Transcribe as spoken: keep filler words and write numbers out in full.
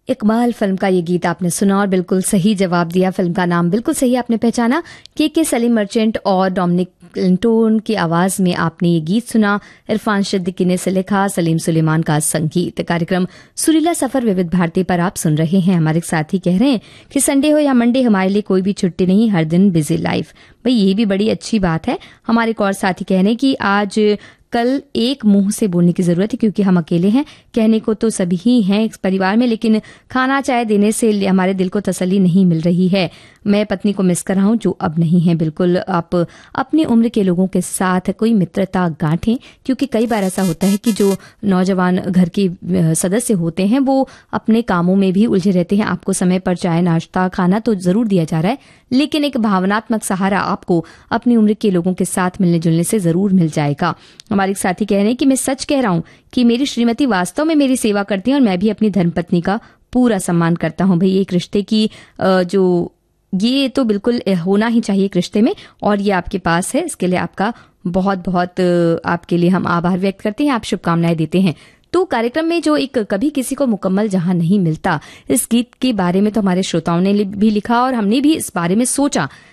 Iqbal film का ये गीत आपने सुना और बिल्कुल सही जवाब दिया। फिल्म का नाम बिल्कुल सही आपने पहचाना। के के सलीम मर्चेंट और डोमिनिक क्लिंटन की आवाज में आपने ये गीत सुना। इरफान सिद्दीकी ने इसे लिखा, सलीम सुलेमान का संगीत। कार्यक्रम सुरीला सफर विविध भारती पर आप सुन रहे हैं। हमारे साथी कह रहे हैं कि संडे हो या मंडे हमारे लिए कोई भी छुट्टी नहीं, हर दिन बिजी लाइफ। भाई ये भी बड़ी अच्छी बात है। हमारे एक और साथी कह रहे हैं कि आज कल एक मुंह से बोलने की जरूरत है क्योंकि हम अकेले हैं। कहने को तो सभी ही हैं इस परिवार में, लेकिन खाना चाय देने से हमारे दिल को तसल्ली नहीं मिल रही है। मैं पत्नी को मिस कर रहा हूं जो अब नहीं है। बिल्कुल आप अपनी उम्र के लोगों के साथ कोई मित्रता गांठें, क्योंकि कई बार ऐसा होता है कि जो नौजवान घर के सदस्य होते हैं वो अपने कामों में भी उलझे रहते हैं। आपको समय पर चाय नाश्ता खाना तो जरूर दिया जा रहा है, लेकिन एक भावनात्मक सहारा आपको अपनी उम्र के लोगों के साथ मिलने जुलने से जरूर मिल जाएगा। हमारे एक साथी कह रहे हैं कि मैं सच कह रहा हूं कि मेरी श्रीमती वास्तव में मेरी सेवा करती है और मैं भी अपनी धर्मपत्नी का पूरा सम्मान करता हूं। भाई एक रिश्ते की जो ये तो बिल्कुल होना ही चाहिए एक रिश्ते में, और ये आपके पास है। इसके लिए आपका बहुत बहुत आपके लिए हम आभार व्यक्त करते हैं, आप शुभकामनाएं देते हैं। तो कार्यक्रम में जो एक कभी किसी को मुकम्मल जहां नहीं मिलता, इस गीत के बारे में तो हमारे श्रोताओं ने भी लिखा और हमने भी इस बारे में सोचा